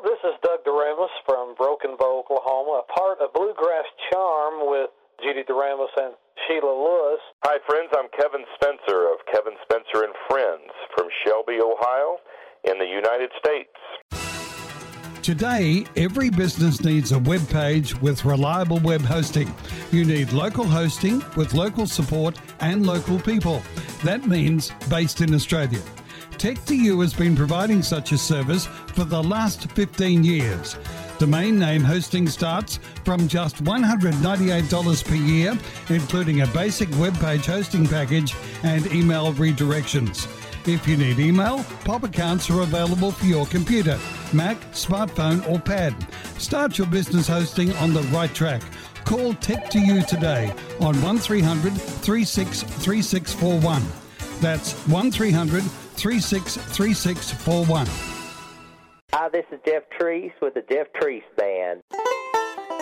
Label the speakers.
Speaker 1: this is Doug Doremus from Broken Bow, Oklahoma, a part of Bluegrass Charm with Judy Doremus and Sheila Lewis.
Speaker 2: Hi, friends. I'm Kevin Spencer of Kevin Spencer and Friends from Shelby, Ohio, in the United States.
Speaker 3: Today, every business needs a web page with reliable web hosting. You need local hosting with local support and local people. That means based in Australia. Tech2U has been providing such a service for the last 15 years. Domain name hosting starts from just $198 per year, including a basic web page hosting package and email redirections. If you need email, POP accounts are available for your computer, Mac, smartphone or pad. Start your business hosting on the right track. Call Tech2U today on 1300 363641. That's 1300 363641.
Speaker 4: Hi, this is Jeff Treese with the Jeff Treese Band.